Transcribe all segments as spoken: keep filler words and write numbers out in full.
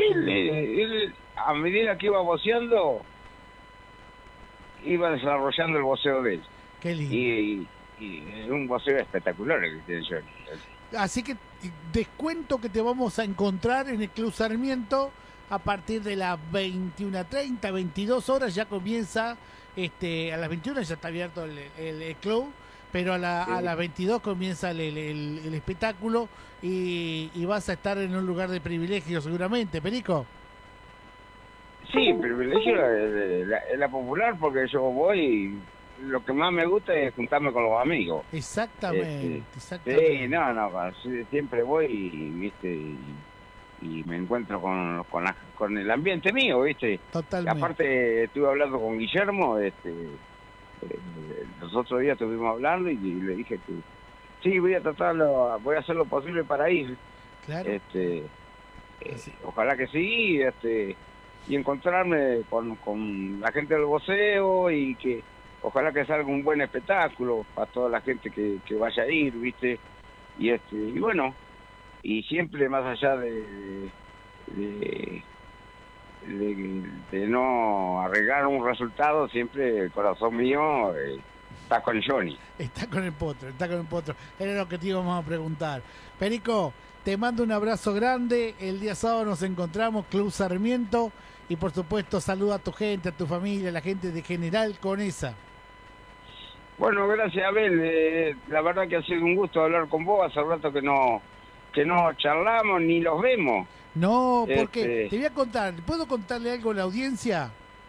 él, él, a medida que iba voceando, iba desarrollando el voceo de él. Qué lindo. Y, y, y es un voceo espectacular el que tiene Johnny. Así que descuento que te vamos a encontrar en el Club Sarmiento a partir de las veintiuna treinta, veintidós horas ya comienza, este, a las veintiuna ya está abierto el, el, el club, pero a, la, sí. a las veintidós comienza el, el, el, el espectáculo y, y vas a estar en un lugar de privilegio seguramente, Perico. Sí, privilegio es la, la, la popular porque yo voy y lo que más me gusta es juntarme con los amigos. Exactamente, este, exactamente. Sí, no, no, siempre voy y, viste, y, y me encuentro con con, la, con el ambiente mío, viste. Totalmente. Aparte estuve hablando con Guillermo, este, eh, los otros días estuvimos hablando y, y le dije que sí, voy a tratarlo, voy a hacer lo posible para ir. Claro. Este, eh, ojalá que sí, este, y encontrarme con, con la gente del voceo y que ojalá que salga un buen espectáculo para toda la gente que, que vaya a ir, ¿viste? Y este y bueno, y siempre más allá de de, de, de no arreglar un resultado, siempre el corazón mío eh, está con Johnny. Está con el potro, está con el potro. Era lo que te íbamos a preguntar. Perico, te mando un abrazo grande. El día sábado nos encontramos, Club Sarmiento. Y por supuesto, saluda a tu gente, a tu familia, a la gente de General Conesa. Bueno, gracias, Abel. Eh, la verdad que ha sido un gusto hablar con vos. Hace rato que no que no charlamos ni los vemos. No, porque este... te voy a contar. ¿Puedo contarle algo a la audiencia?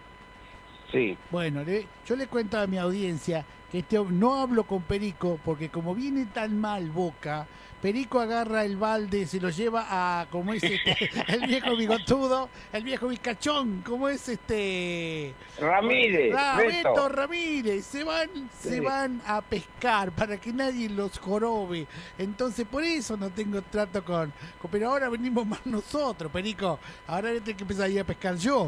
Sí. Bueno, le, yo le cuento a mi audiencia que este, no hablo con Perico porque como viene tan mal Boca, Perico agarra el balde, se lo lleva a, como es este, el viejo bigotudo, el viejo bizcachón, como es este... Ramírez. Ah, Beto. Beto Ramírez, se van, sí. se van a pescar para que nadie los jorobe. Entonces por eso no tengo trato con... con pero ahora venimos más nosotros, Perico. Ahora voy a tener que empezar a ir a pescar yo.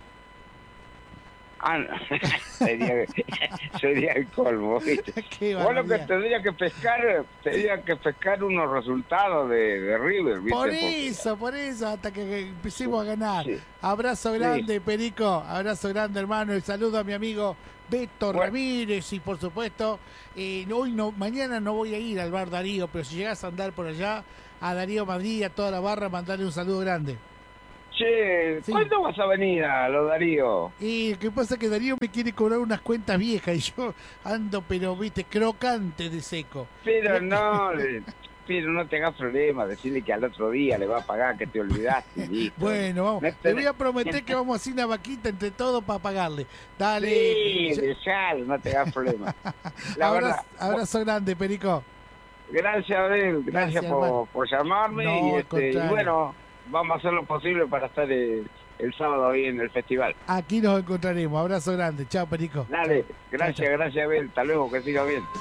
Ah, no. sería, sería el colmo, ¿viste? Vos lo que tendría que pescar, tendría que pescar unos resultados de, de River, ¿viste? Por eso, Porque... por eso, hasta que empecemos a ganar. Sí. Abrazo grande, sí. Perico, abrazo grande, hermano, y saludo a mi amigo Beto bueno. Ramírez, y por supuesto, eh, hoy no, mañana no voy a ir al bar Darío, pero si llegas a andar por allá, a Darío Madrid, a toda la barra, mandarle un saludo grande. Che, sí. ¿Cuándo vas a venir a lo Darío? Y lo que pasa es que Darío me quiere cobrar unas cuentas viejas y yo ando, pero viste, crocante de seco. Pero no, pero no tengas problemas, decirle que al otro día le va a pagar, que te olvidaste. Listo. Bueno, vamos, no te voy a prometer que vamos a hacer una vaquita entre todos para pagarle. Dale. Sí, dejalo, no tengas problemas. La abrazo, verdad, abrazo grande, Perico. Gracias, Abel, gracias, gracias por, por llamarme no, y, este, y bueno... Vamos a hacer lo posible para estar el, el sábado ahí en el festival. Aquí nos encontraremos. Abrazo grande. Chao, Perico. Dale. Gracias, chao, chao. Gracias, Abel. Hasta luego. Que siga bien.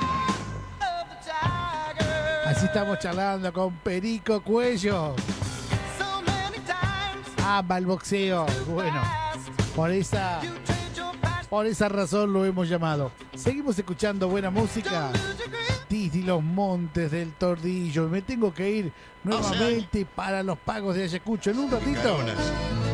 Así estamos charlando con Perico Cuello. Ama el boxeo. Bueno, por esa, por esa razón lo hemos llamado. Seguimos escuchando buena música. Desde los montes del Tordillo. Me tengo que ir nuevamente para los pagos de Ayacucho en un ratito.